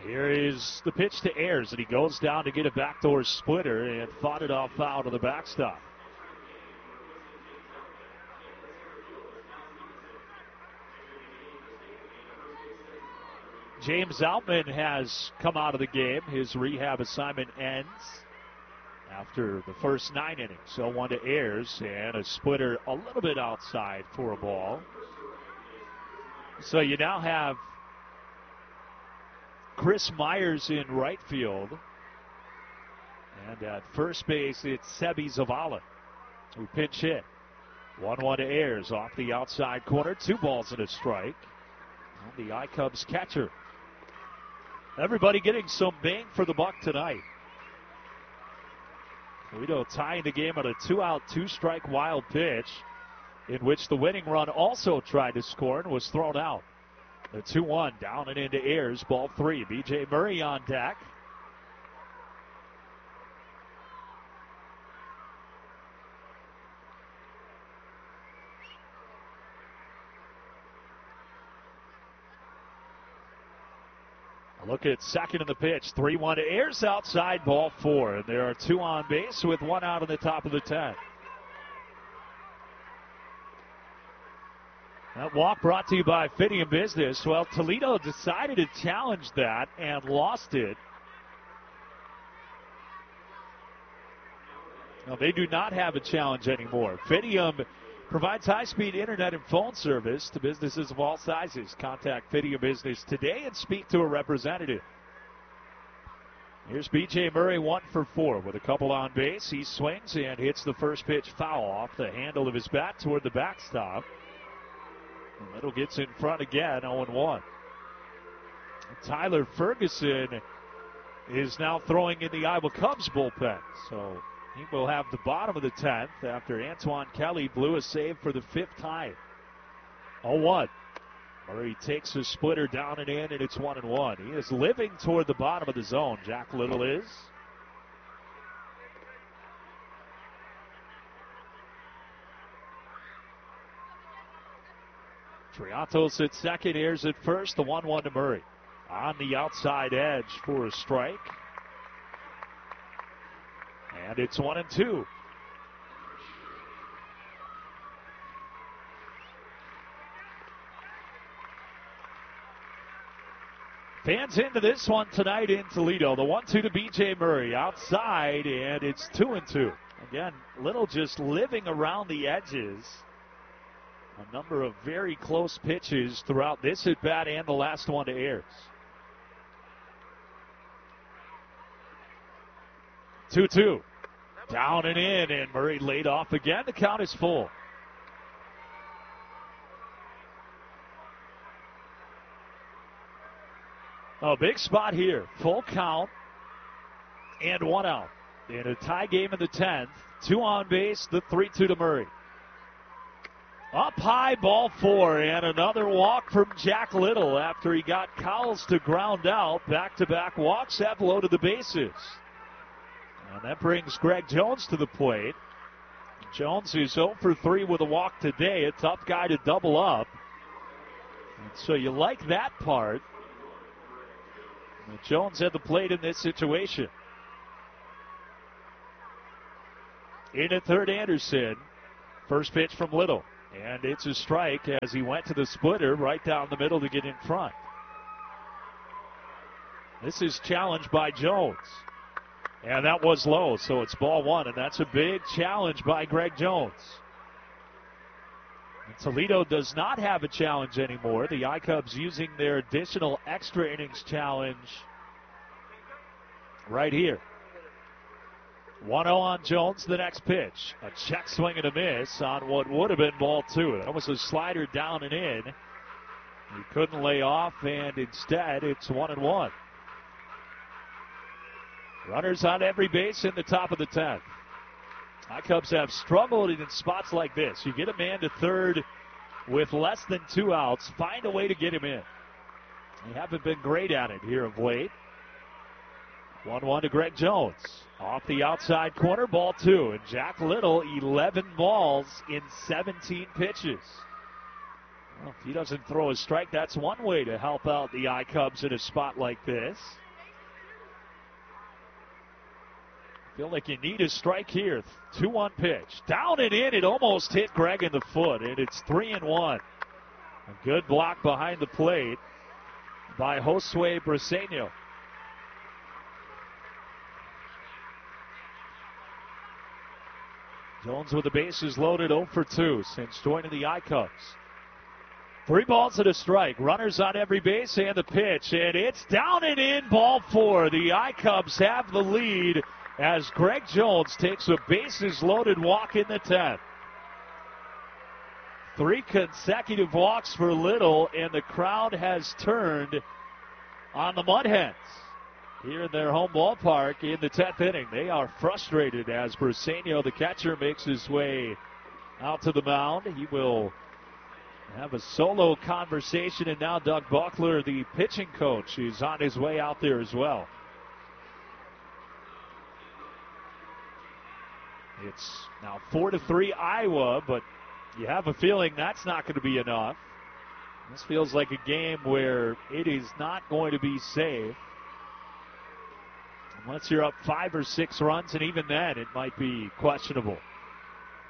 Here is the pitch to Ayers, and he goes down to get a backdoor splitter and fought it off foul to the backstop. James Outman has come out of the game. His rehab assignment ends after the first 9 innings. So 1 to Ayers, and a splitter a little bit outside for a ball. So you now have Chris Myers in right field. And at first base, it's Sebi Zavala who pinch hit. 1-1 to Ayers off the outside corner. 2 balls and a strike. And the I-Cubs catcher. Everybody getting some bang for the buck tonight. Toledo tying the game on a 2-out, 2-strike wild pitch in which the winning run also tried to score and was thrown out. The 2-1 down and into Ayers, ball 3. B.J. Murray on deck. A look at second in the pitch. 3-1 to Ayers outside, ball 4. And there are 2 on base with 1 out in the top of the 10th. That walk brought to you by Fidium Business. Well, Toledo decided to challenge that and lost it. Now, they do not have a challenge anymore. Fidium provides high-speed internet and phone service to businesses of all sizes. Contact Fidium Business today and speak to a representative. Here's B.J. Murray, 1 for 4 with a couple on base. He swings and hits the first pitch foul off the handle of his bat toward the backstop. Little gets in front again, 0-1. Tyler Ferguson is now throwing in the Iowa Cubs bullpen. So he will have the bottom of the 10th after Antoine Kelly blew a save for the 5th time. 0-1. Murray takes a splitter down and in, and it's 1-1. He is living toward the bottom of the zone, Jack Little is. Triantos at second, Ayers at first, the 1-1 to Murray. On the outside edge for a strike. And it's 1-2. Fans into this one tonight in Toledo. The 1-2 to B.J. Murray outside, and it's 2-2. Again, Little just living around the edges. A number of very close pitches throughout this at-bat and the last one to Ayers. 2-2. Down and in, and Murray laid off again. The count is full. A big spot here. Full count and 1 out. In a tie game in the 10th. 2 on base, the 3-2 to Murray. Up high, ball 4, and another walk from Jack Little after he got Cowles to ground out. Back-to-back walks have loaded the bases. And that brings Greg Jones to the plate. Jones is 0 for 3 with a walk today. A tough guy to double up. And so you like that part. And Jones at the plate in this situation. In at third, Anderson. First pitch from Little. And it's a strike as he went to the splitter right down the middle to get in front. This is challenged by Jones. And that was low, so it's ball 1, and that's a big challenge by Greg Jones. And Toledo does not have a challenge anymore. The I-Cubs using their additional extra innings challenge right here. 1-0 on Jones, the next pitch. A check swing and a miss on what would have been ball 2. That was a slider down and in. He couldn't lay off, and instead it's 1-1. Runners on every base in the top of the 10th. I-Cubs have struggled in spots like this. You get a man to third with less than 2 outs. Find a way to get him in. They haven't been great at it here of late. 1-1 to Greg Jones. Off the outside corner, ball 2. And Jack Little, 11 balls in 17 pitches. Well, if he doesn't throw a strike, that's one way to help out the I-Cubs in a spot like this. Feel like you need a strike here. 2-1 pitch. Down and in. It almost hit Greg in the foot, and it's 3-1. A good block behind the plate by Josue Briseño. Jones with the bases loaded, 0 for 2 since joining the I-Cubs. 3 balls and a strike. Runners on every base and the pitch. And it's down and in, ball 4. The I-Cubs have the lead as Greg Jones takes a bases loaded walk in the 10th. 3 consecutive walks for Little, and the crowd has turned on the Mud Hens here in their home ballpark in the 10th inning. They are frustrated as Briseño, the catcher, makes his way out to the mound. He will have a solo conversation, and now Doug Buckler, the pitching coach, is on his way out there as well. It's now 4-3 Iowa, but you have a feeling that's not going to be enough. This feels like a game where it is not going to be safe. Once you're up 5 or 6 runs, and even then, it might be questionable.